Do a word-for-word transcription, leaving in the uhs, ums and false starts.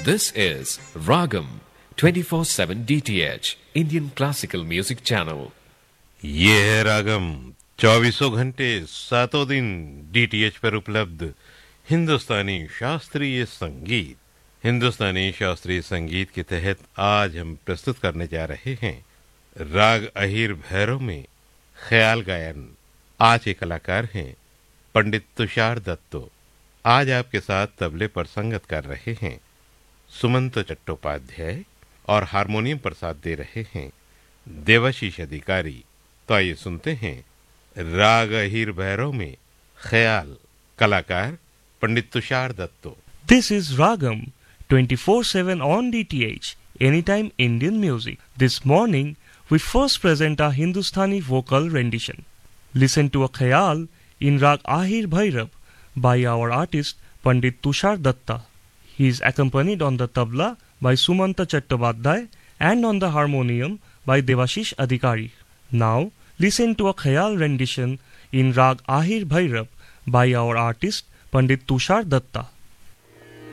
This is Ragam twenty-four seven D T H Indian Classical Music Channel. ये है रागम चौबीसों घंटे सातों दिन डीटीएच पर उपलब्ध हिंदुस्तानी शास्त्रीय संगीत। हिंदुस्तानी शास्त्रीय संगीत के तहत आज हम प्रस्तुत करने जा रहे हैं राग अहीर भैरव में ख्याल गायन। आज के कलाकार हैं पंडित तुषार दत्तो। आज आपके साथ तबले पर संगत कर रहे हैं सुमंत चट्टोपाध्याय और हारमोनियम पर साथ दे रहे हैं देवाशीष अधिकारी। तो आइए सुनते हैं राग अहीर भैरव में ख्याल, कलाकार पंडित तुषार दत्तो। This is Ragam twenty-four seven on D T H, Anytime Indian Music. This morning, we first present a Hindustani vocal rendition. Listen to a khayal in Rag Ahir Bhairav by our artist Pandit Tushar Datta. He is accompanied on the tabla by Sumanta Chattopadhyay and on the harmonium by Devashish Adhikari. Now, listen to a khayal rendition in Rag Ahir Bhairav by our artist Pandit Tushar Datta.